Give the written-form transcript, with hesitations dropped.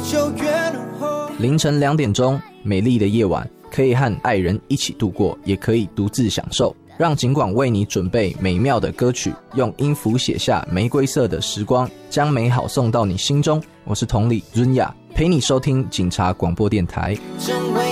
就越浓厚。 凌晨2点钟，美丽的夜晚，可以和爱人一起度过，也可以独自享受。让警广为你准备美妙的歌曲，用音符写下玫瑰色的时光，将美好送到你心中。我是同理润雅，陪你收听警察广播电台。 整